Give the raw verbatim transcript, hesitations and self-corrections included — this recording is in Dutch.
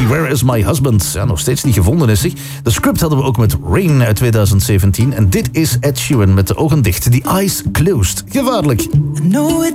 Where is my husband? Ja, nog steeds niet gevonden is hij. De script hadden we ook met Rain uit twintig zeventien. En dit is Ed Sheeran met de ogen dicht. The eyes closed. Gevaarlijk. I know it